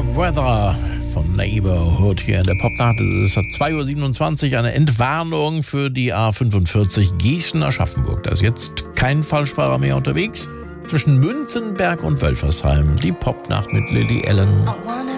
Weather von Neighborhood hier in der Popnacht. Es ist 2.27 Uhr, eine Entwarnung für die A45 Gießen-Aschaffenburg. Da ist jetzt kein Falschfahrer mehr unterwegs. Zwischen Münzenberg und Wölfersheim. Die Popnacht mit Lily Allen.